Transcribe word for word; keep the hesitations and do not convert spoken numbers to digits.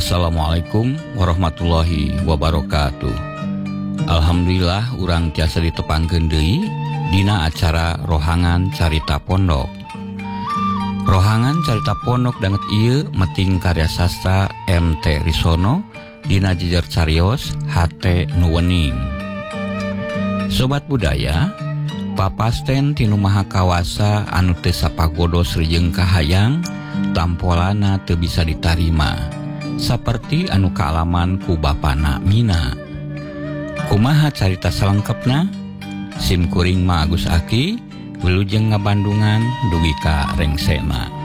Assalamualaikum warahmatullahi wabarakatuh. Alhamdulillah urang tiasa ditepangkeun deui dina acara Rohangan Carita Pondok. Rohangan Carita Pondok danget ieu meting karya sastra M T Risono dina jejer carios H T Nuwening. Sobat budaya, papasten tinu maha kawasa anu teu sapagodo srejeung kahayang tampolana teu bisa ditarima. Saperti anu kaalaman ku bapana Mina. Kumaha carita salengkepna? Sim kuring ma Agus Aki, wilujeng ngabandungan dugi ka rengsena.